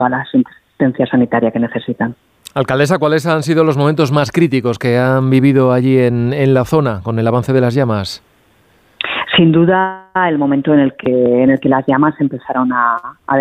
la asistencia sanitaria que necesitan. Alcaldesa, ¿cuáles han sido los momentos más críticos que han vivido allí en la zona con el avance de las llamas? Sin duda, el momento en el que las llamas empezaron a